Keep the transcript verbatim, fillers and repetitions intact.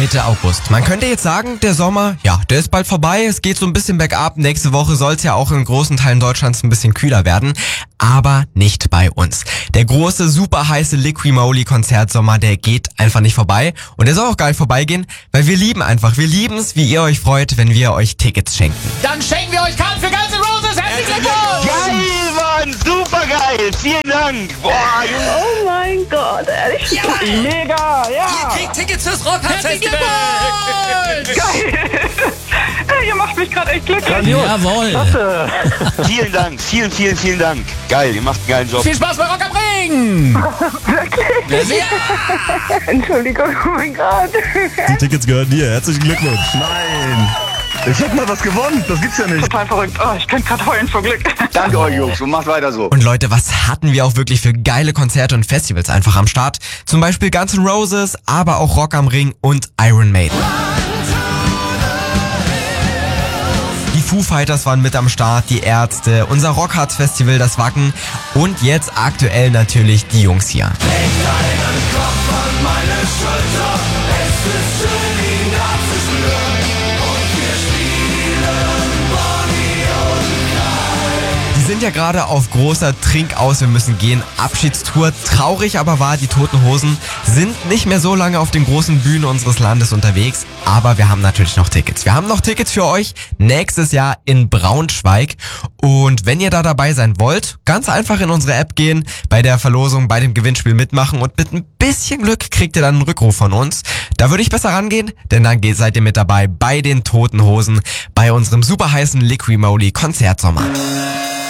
Mitte August. Man könnte jetzt sagen, der Sommer, ja, der ist bald vorbei. Es geht so ein bisschen bergab. Nächste Woche soll es ja auch in großen Teilen Deutschlands ein bisschen kühler werden. Aber nicht bei uns. Der große, super heiße Liqui-Moly-Konzertsommer, der geht einfach nicht vorbei. Und der soll auch gar nicht vorbeigehen, weil wir lieben einfach. Wir lieben es, wie ihr euch freut, wenn wir euch Tickets schenken. Dann schenken wir euch Karten für Guns N' Roses. Herzlichen Glückwunsch! Geil, Mann! Super geil! Vielen Dank! Boah, Junge! Oh mein Gott, ehrlich? Ja. Mega, ja! Ihr kriegt Tickets fürs Rockhard-Festival! Geil! Ey, ihr macht mich gerade echt glücklich. Jawohl! Vielen Dank, vielen, vielen, vielen Dank. Geil, ihr macht einen geilen Job. Viel Spaß bei Rock am Ring! Wirklich? Ja. Entschuldigung, oh mein Gott. Die Tickets gehören dir. Herzlichen Glückwunsch. Nein. Ich hab mal was gewonnen. Das gibt's ja nicht. Total verrückt. Oh, ich könnte gerade heulen vor Glück. Danke euch, Jungs, und macht weiter so. Und Leute, was hatten wir auch wirklich für geile Konzerte und Festivals einfach am Start? Zum Beispiel Guns N' Roses, aber auch Rock am Ring und Iron Maiden. Die Foo Fighters waren mit am Start, die Ärzte, unser Rockhard Festival, das Wacken und jetzt aktuell natürlich die Jungs hier. Die sind ja gerade auf großer Trinkaus, wir müssen gehen, Abschiedstour. Traurig aber war, die Toten Hosen sind nicht mehr so lange auf den großen Bühnen unseres Landes unterwegs. Aber wir haben natürlich noch Tickets. Wir haben noch Tickets für euch nächstes Jahr in Braunschweig. Und wenn ihr da dabei sein wollt, ganz einfach in unsere App gehen, bei der Verlosung, bei dem Gewinnspiel mitmachen und mit ein bisschen Glück kriegt ihr dann einen Rückruf von uns. Da würde ich besser rangehen, denn dann seid ihr mit dabei bei den Toten Hosen, bei unserem super heißen Liqui-Moly Konzertsommer.